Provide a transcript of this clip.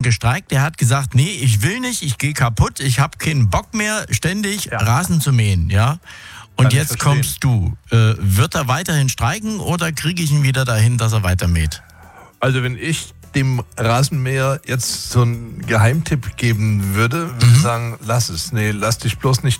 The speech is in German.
gestreikt, der hat gesagt, nee, ich will nicht, ich gehe kaputt, ich habe keinen Bock mehr, ständig Rasen zu mähen, ja. Und jetzt kommst du. Wird er weiterhin streiken oder kriege ich ihn wieder dahin, dass er weiter mäht? Also wenn ich dem Rasenmäher jetzt so einen Geheimtipp geben würde ich sagen, lass es. Nee, lass dich bloß nicht